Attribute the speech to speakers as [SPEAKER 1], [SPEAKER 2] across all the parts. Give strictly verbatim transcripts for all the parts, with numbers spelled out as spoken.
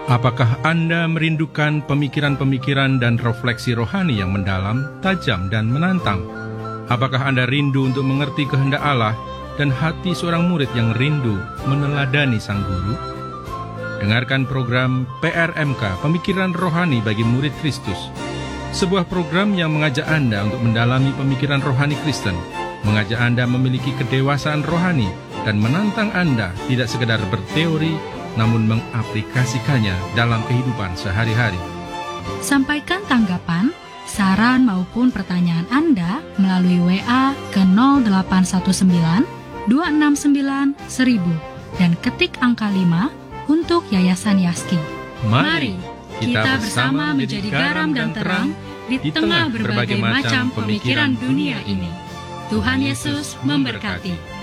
[SPEAKER 1] Apakah Anda merindukan pemikiran-pemikiran dan refleksi rohani yang mendalam, tajam, dan menantang? Apakah Anda rindu untuk mengerti kehendak Allah dan hati seorang murid yang rindu meneladani Sang Guru? Dengarkan program P R M K, Pemikiran Rohani bagi Murid Kristus. Sebuah program yang mengajak Anda untuk mendalami pemikiran rohani Kristen, mengajak Anda memiliki kedewasaan rohani, dan menantang Anda tidak sekedar berteori, namun mengaplikasikannya dalam kehidupan sehari-hari.
[SPEAKER 2] Sampaikan tanggapan, saran maupun pertanyaan Anda melalui W A ke nol delapan satu sembilan dua enam sembilan seribu dan ketik angka lima untuk Yayasan Yaski.
[SPEAKER 1] Mari
[SPEAKER 2] kita bersama menjadi garam dan terang di tengah berbagai macam pemikiran dunia ini. Tuhan Yesus memberkati.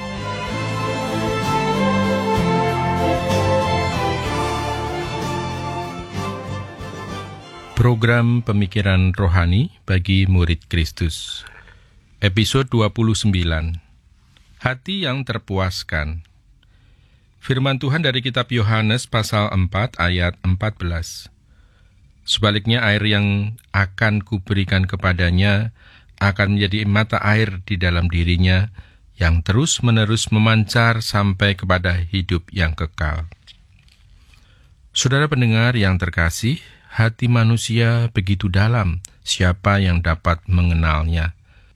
[SPEAKER 1] Program Pemikiran Rohani bagi Murid Kristus. Episode dua puluh sembilan. Hati yang terpuaskan. Firman Tuhan dari kitab Yohanes pasal empat ayat empat belas. Sebaliknya air yang akan kuberikan kepadanya akan menjadi mata air di dalam dirinya yang terus-menerus memancar sampai kepada hidup yang kekal. Saudara pendengar yang terkasih, hati manusia begitu dalam, siapa yang dapat mengenalnya?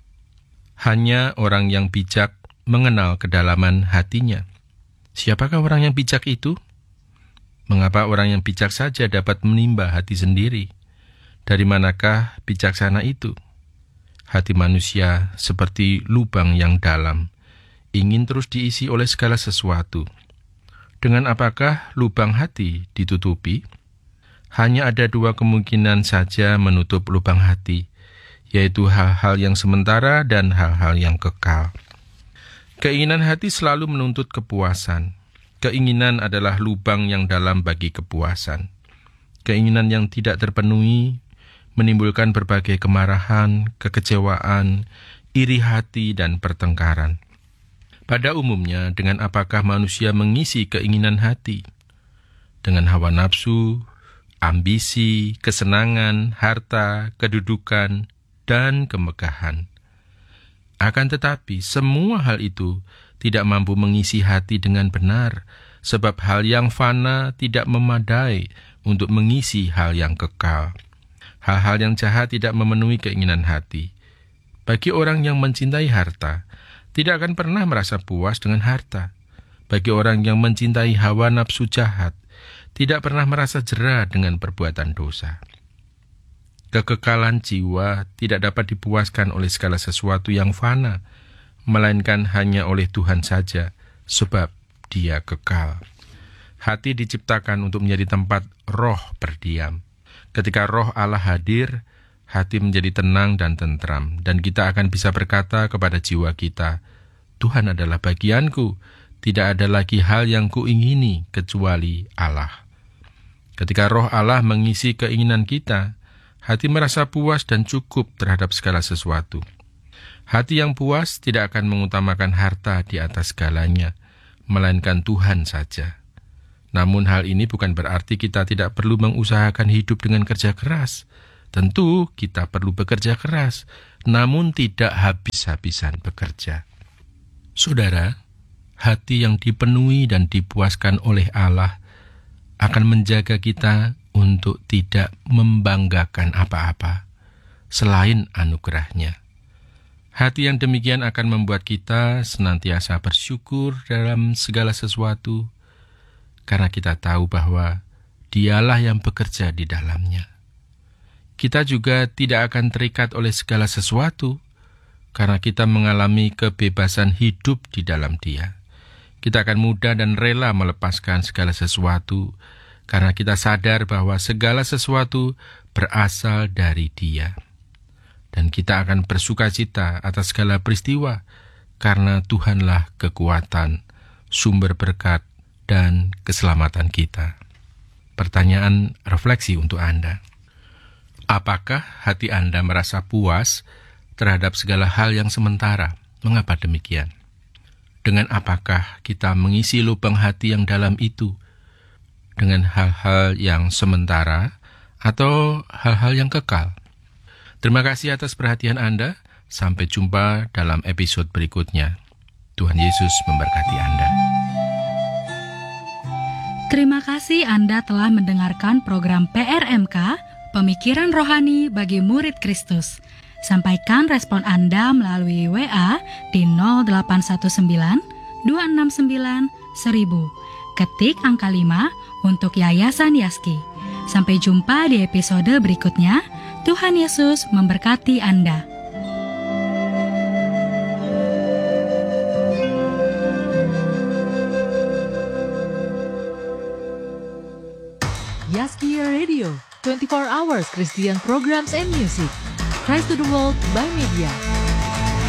[SPEAKER 1] Hanya orang yang bijak mengenal kedalaman hatinya. Siapakah orang yang bijak itu? Mengapa orang yang bijak saja dapat menimba hati sendiri? Dari manakah bijaksana itu? Hati manusia seperti lubang yang dalam, ingin terus diisi oleh segala sesuatu. Dengan apakah lubang hati ditutupi? Hanya ada dua kemungkinan saja menutup lubang hati, yaitu hal-hal yang sementara dan hal-hal yang kekal. Keinginan hati selalu menuntut kepuasan. Keinginan adalah lubang yang dalam bagi kepuasan. Keinginan yang tidak terpenuhi menimbulkan berbagai kemarahan, kekecewaan, iri hati, dan pertengkaran. Pada umumnya, dengan apakah manusia mengisi keinginan hati? Dengan hawa nafsu, ambisi, kesenangan, harta, kedudukan, dan kemegahan. Akan tetapi, semua hal itu tidak mampu mengisi hati dengan benar, sebab hal yang fana tidak memadai untuk mengisi hal yang kekal. Hal-hal yang jahat tidak memenuhi keinginan hati. Bagi orang yang mencintai harta, tidak akan pernah merasa puas dengan harta. Bagi orang yang mencintai hawa nafsu jahat, tidak pernah merasa jera dengan perbuatan dosa. Kekekalan jiwa tidak dapat dipuaskan oleh segala sesuatu yang fana, melainkan hanya oleh Tuhan saja, sebab Dia kekal. Hati diciptakan untuk menjadi tempat roh berdiam. Ketika roh Allah hadir, hati menjadi tenang dan tentram, dan kita akan bisa berkata kepada jiwa kita, Tuhan adalah bagianku, tidak ada lagi hal yang kuingini kecuali Allah. Ketika roh Allah mengisi keinginan kita, hati merasa puas dan cukup terhadap segala sesuatu. Hati yang puas tidak akan mengutamakan harta di atas segalanya, melainkan Tuhan saja. Namun hal ini bukan berarti kita tidak perlu mengusahakan hidup dengan kerja keras. Tentu kita perlu bekerja keras, namun tidak habis-habisan bekerja. Saudara, hati yang dipenuhi dan dipuaskan oleh Allah akan menjaga kita untuk tidak membanggakan apa-apa selain anugerah-Nya. Hati yang demikian akan membuat kita senantiasa bersyukur dalam segala sesuatu, karena kita tahu bahwa Dialah yang bekerja di dalamnya. Kita juga tidak akan terikat oleh segala sesuatu, karena kita mengalami kebebasan hidup di dalam Dia. Kita akan mudah dan rela melepaskan segala sesuatu, karena kita sadar bahwa segala sesuatu berasal dari Dia. Dan kita akan bersukacita atas segala peristiwa, karena Tuhanlah kekuatan, sumber berkat, dan keselamatan kita. Pertanyaan refleksi untuk Anda. Apakah hati Anda merasa puas terhadap segala hal yang sementara? Mengapa demikian? Dengan apakah kita mengisi lubang hati yang dalam itu? dengan hal-hal yang sementara atau hal-hal yang kekal. Terima kasih atas perhatian Anda. Sampai jumpa dalam episode berikutnya. Tuhan Yesus memberkati Anda.
[SPEAKER 2] Terima kasih Anda telah mendengarkan program P R M K, Pemikiran Rohani bagi Murid Kristus. Sampaikan respon Anda melalui W A di nol delapan satu sembilan dua enam sembilan seribu. Ketik angka lima untuk Yayasan Yaski. Sampai jumpa di episode berikutnya. Tuhan Yesus memberkati Anda.
[SPEAKER 3] Yaski Radio, twenty-four hours Christian programs and music. Christ to the world by media.